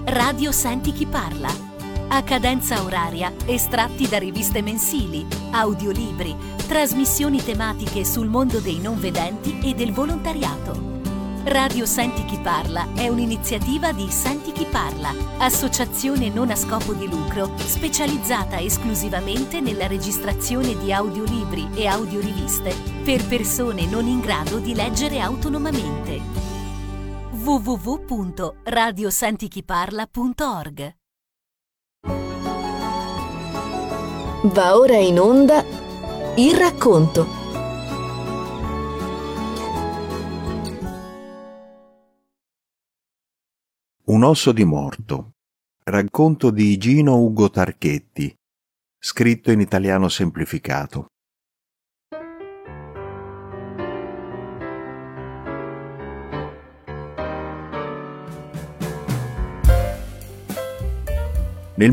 Radio Senti chi parla. A cadenza oraria, estratti da riviste mensili, audiolibri, trasmissioni tematiche sul mondo dei non vedenti e del volontariato. Radio Senti chi parla è un'iniziativa di Senti chi parla, associazione non a scopo di lucro specializzata esclusivamente nella registrazione di audiolibri e audioriviste per persone non in grado di leggere autonomamente. www.radiosentichiparla.org. Va ora in onda il racconto. Un osso di morto. Racconto di Gino Ugo Tarchetti, scritto in italiano semplificato. Nel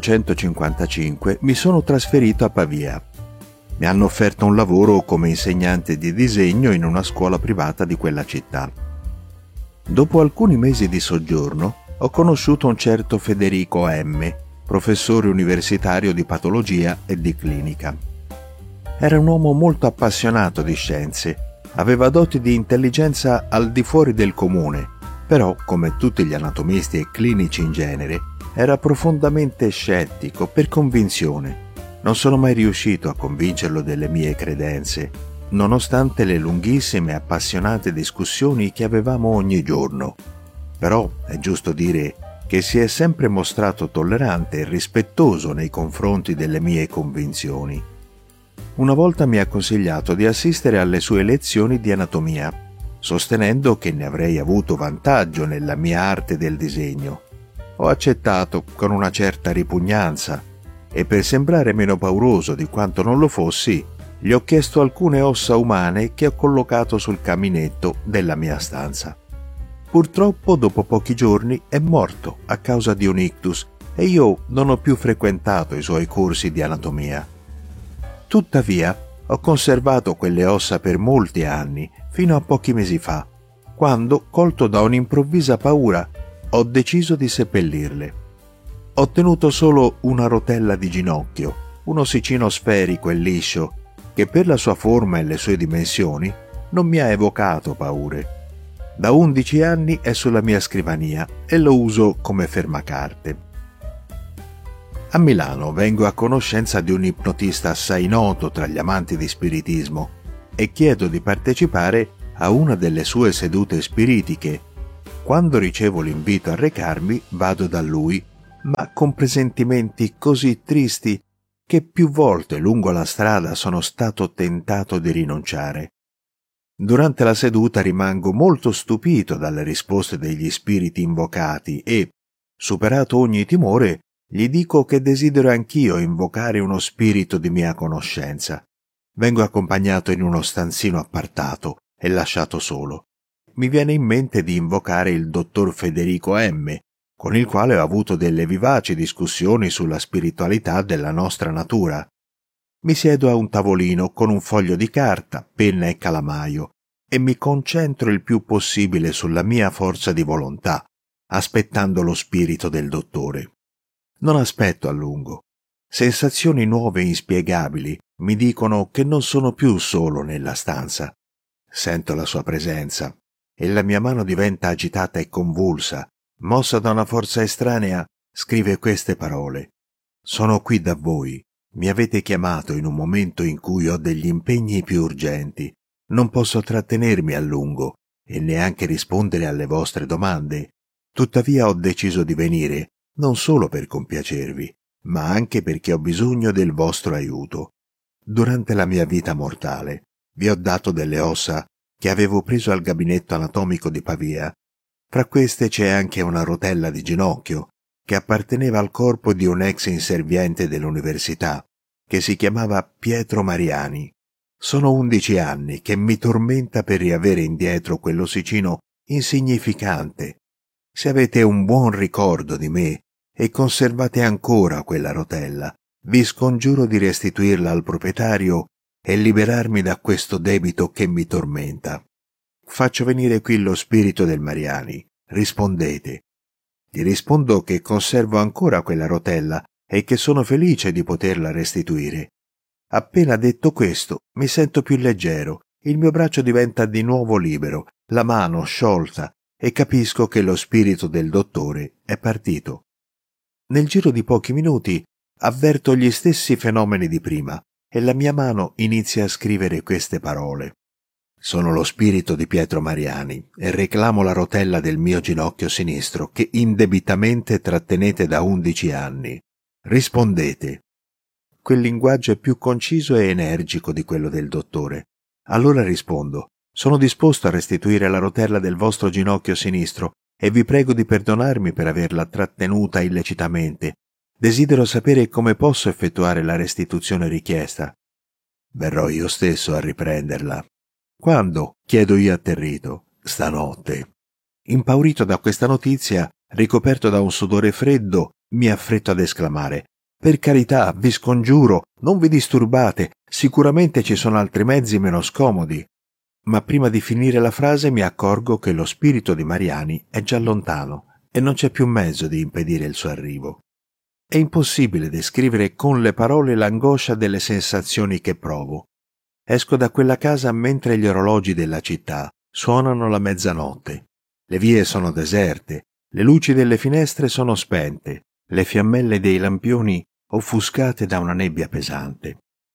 1855 mi sono trasferito a Pavia. Mi hanno offerto un lavoro come insegnante di disegno in una scuola privata di quella città. Dopo alcuni mesi di soggiorno ho conosciuto un certo Federico M., professore universitario di patologia e di clinica. Era un uomo molto appassionato di scienze, aveva doti di intelligenza al di fuori del comune, però, come tutti gli anatomisti e clinici in genere, era profondamente scettico per convinzione. Non sono mai riuscito a convincerlo delle mie credenze, nonostante le lunghissime e appassionate discussioni che avevamo ogni giorno. Però è giusto dire che si è sempre mostrato tollerante e rispettoso nei confronti delle mie convinzioni. Una volta mi ha consigliato di assistere alle sue lezioni di anatomia, sostenendo che ne avrei avuto vantaggio nella mia arte del disegno. Ho accettato con una certa ripugnanza e, per sembrare meno pauroso di quanto non lo fossi, gli ho chiesto alcune ossa umane che ho collocato sul caminetto della mia stanza. Purtroppo, dopo pochi giorni, è morto a causa di un ictus e io non ho più frequentato i suoi corsi di anatomia. Tuttavia, ho conservato quelle ossa per molti anni, fino a pochi mesi fa, quando, colto da un'improvvisa paura, ho deciso di seppellirle. Ho tenuto solo una rotella di ginocchio, un ossicino sferico e liscio, che per la sua forma e le sue dimensioni non mi ha evocato paure. Da 11 anni è sulla mia scrivania e lo uso come fermacarte. A Milano vengo a conoscenza di un ipnotista assai noto tra gli amanti di spiritismo e chiedo di partecipare a una delle sue sedute spiritiche. Quando ricevo l'invito a recarmi, vado da lui, ma con presentimenti così tristi che più volte lungo la strada sono stato tentato di rinunciare. Durante la seduta rimango molto stupito dalle risposte degli spiriti invocati e, superato ogni timore, gli dico che desidero anch'io invocare uno spirito di mia conoscenza. Vengo accompagnato in uno stanzino appartato e lasciato solo. Mi viene in mente di invocare il dottor Federico M., con il quale ho avuto delle vivaci discussioni sulla spiritualità della nostra natura. Mi siedo a un tavolino con un foglio di carta, penna e calamaio e mi concentro il più possibile sulla mia forza di volontà, aspettando lo spirito del dottore. Non aspetto a lungo. Sensazioni nuove e inspiegabili mi dicono che non sono più solo nella stanza. Sento la sua presenza e la mia mano diventa agitata e convulsa. Mossa da una forza estranea, scrive queste parole. Sono qui da voi. Mi avete chiamato in un momento in cui ho degli impegni più urgenti. Non posso trattenermi a lungo e neanche rispondere alle vostre domande. Tuttavia ho deciso di venire, non solo per compiacervi, ma anche perché ho bisogno del vostro aiuto. Durante la mia vita mortale vi ho dato delle ossa che avevo preso al gabinetto anatomico di Pavia. Fra queste c'è anche una rotella di ginocchio che apparteneva al corpo di un ex inserviente dell'università che si chiamava Pietro Mariani. Sono 11 anni che mi tormenta per riavere indietro quell'ossicino insignificante. Se avete un buon ricordo di me e conservate ancora quella rotella, vi scongiuro di restituirla al proprietario e liberarmi da questo debito che mi tormenta. Faccio venire qui lo spirito del Mariani. Rispondete. Gli rispondo che conservo ancora quella rotella e che sono felice di poterla restituire. Appena detto questo, mi sento più leggero, il mio braccio diventa di nuovo libero, la mano sciolta, e capisco che lo spirito del dottore è partito. Nel giro di pochi minuti avverto gli stessi fenomeni di prima e la mia mano inizia a scrivere queste parole. Sono lo spirito di Pietro Mariani e reclamo la rotella del mio ginocchio sinistro che indebitamente trattenete da 11 anni. Rispondete. Quel linguaggio è più conciso e energico di quello del dottore. Allora rispondo. Sono disposto a restituire la rotella del vostro ginocchio sinistro e vi prego di perdonarmi per averla trattenuta illecitamente. Desidero sapere come posso effettuare la restituzione richiesta. Verrò io stesso a riprenderla. Quando? Chiedo io atterrito. Stanotte. Impaurito da questa notizia, ricoperto da un sudore freddo, mi affretto ad esclamare: per carità, vi scongiuro, non vi disturbate, sicuramente ci sono altri mezzi meno scomodi. Ma prima di finire la frase mi accorgo che lo spirito di Mariani è già lontano e non c'è più mezzo di impedire il suo arrivo. È impossibile descrivere con le parole l'angoscia delle sensazioni che provo. Esco da quella casa mentre gli orologi della città suonano la mezzanotte. Le vie sono deserte, le luci delle finestre sono spente, le fiammelle dei lampioni offuscate da una nebbia pesante.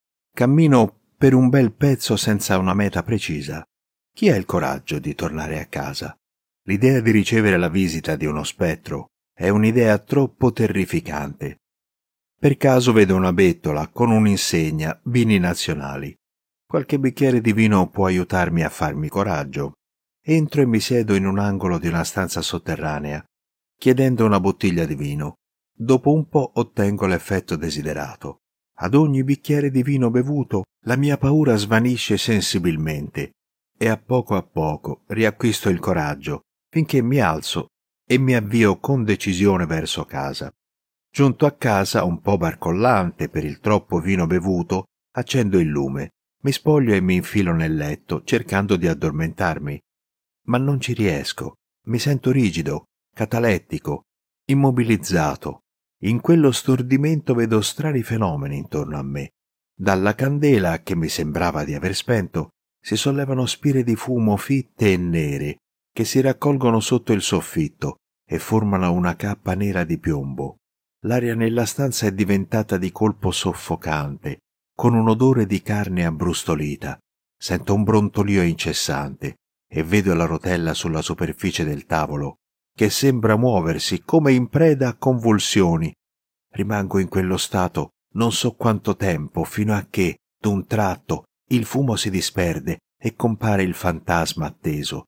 Cammino per un bel pezzo senza una meta precisa. Chi ha il coraggio di tornare a casa? L'idea di ricevere la visita di uno spettro è un'idea troppo terrificante. Per caso vedo una bettola con un'insegna vini nazionali. Qualche bicchiere di vino può aiutarmi a farmi coraggio. Entro e mi siedo in un angolo di una stanza sotterranea, chiedendo una bottiglia di vino. Dopo un po' ottengo l'effetto desiderato. Ad ogni bicchiere di vino bevuto la mia paura svanisce sensibilmente e a poco riacquisto il coraggio finché mi alzo e mi avvio con decisione verso casa. Giunto a casa, un po' barcollante per il troppo vino bevuto, accendo il lume, mi spoglio e mi infilo nel letto cercando di addormentarmi. Ma non ci riesco, mi sento rigido, catalettico, immobilizzato. In quello stordimento vedo strani fenomeni intorno a me. Dalla candela, che mi sembrava di aver spento, si sollevano spire di fumo fitte e nere che si raccolgono sotto il soffitto e formano una cappa nera di piombo. L'aria nella stanza è diventata di colpo soffocante, con un odore di carne abbrustolita. Sento un brontolio incessante e vedo la rotella sulla superficie del tavolo, che sembra muoversi come in preda a convulsioni. Rimango in quello stato non so quanto tempo, fino a che, d'un tratto, il fumo si disperde e compare il fantasma atteso.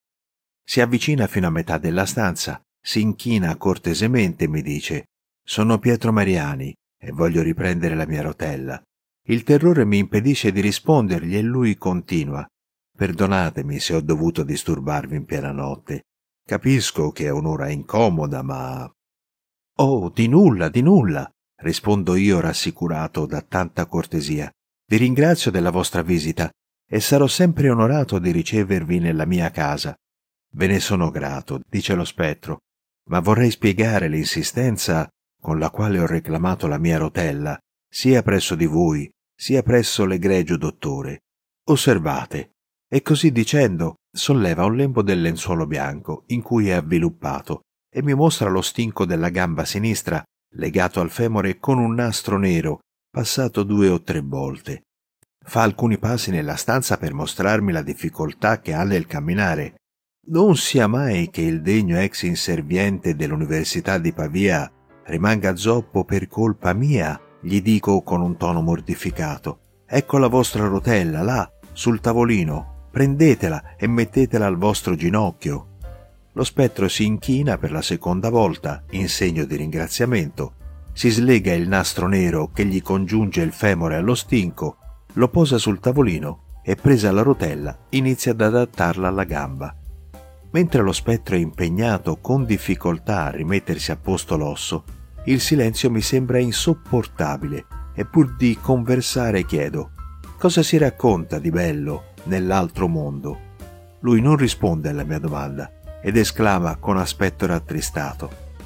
Si avvicina fino a metà della stanza, si inchina cortesemente e mi dice: «Sono Pietro Mariani e voglio riprendere la mia rotella». Il terrore mi impedisce di rispondergli e lui continua: «Perdonatemi se ho dovuto disturbarvi in piena notte. Capisco che è un'ora incomoda, ma...» «Oh, di nulla, rispondo io rassicurato da tanta cortesia. «Vi ringrazio della vostra visita e sarò sempre onorato di ricevervi nella mia casa». «Ve ne sono grato», dice lo spettro, «ma vorrei spiegare l'insistenza con la quale ho reclamato la mia rotella, sia presso di voi, sia presso l'egregio dottore. Osservate». E così dicendo solleva un lembo del lenzuolo bianco in cui è avviluppato e mi mostra lo stinco della gamba sinistra legato al femore con un nastro nero passato 2 o 3 volte. Fa alcuni passi nella stanza per mostrarmi la difficoltà che ha nel camminare. Non sia mai che il degno ex inserviente dell'Università di Pavia rimanga zoppo per colpa mia, gli dico con un tono mortificato. «Ecco la vostra rotella, là, sul tavolino, prendetela e mettetela al vostro ginocchio». Lo spettro si inchina per la seconda volta, in segno di ringraziamento, si slega il nastro nero che gli congiunge il femore allo stinco, lo posa sul tavolino e, presa la rotella, inizia ad adattarla alla gamba. Mentre lo spettro è impegnato con difficoltà a rimettersi a posto l'osso, il silenzio mi sembra insopportabile e pur di conversare chiedo: «Cosa si racconta di bello nell'altro mondo?» Lui non risponde alla mia domanda ed esclama con aspetto rattristato: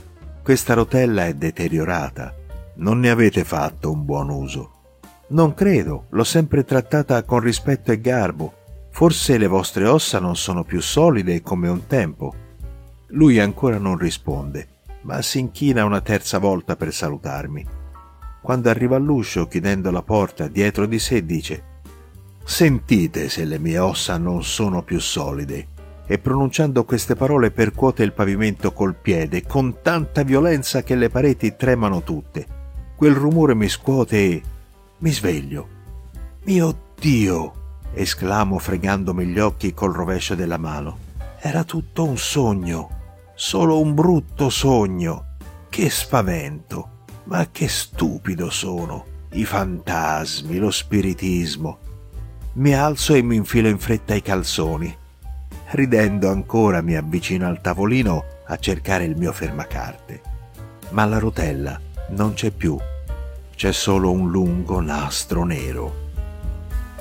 Questa rotella è deteriorata. Non ne avete fatto un buon uso. Non credo, l'ho sempre trattata con rispetto e garbo. Forse le vostre ossa non sono più solide come un tempo. Lui ancora non risponde, ma si inchina una terza volta per salutarmi. Quando arriva all'uscio, chiudendo la porta dietro di sé, dice: «Sentite se le mie ossa non sono più solide», e pronunciando queste parole percuote il pavimento col piede con tanta violenza che le pareti tremano tutte. Quel rumore mi scuote e mi sveglio. «Mio Dio!» esclamo fregandomi gli occhi col rovescio della mano. «Era tutto un sogno, solo un brutto sogno. Che spavento! Ma che stupido sono! I fantasmi, lo spiritismo!» Mi alzo e mi infilo in fretta i calzoni. Ridendo ancora mi avvicino al tavolino a cercare il mio fermacarte. Ma la rotella non c'è più. C'è solo un lungo nastro nero.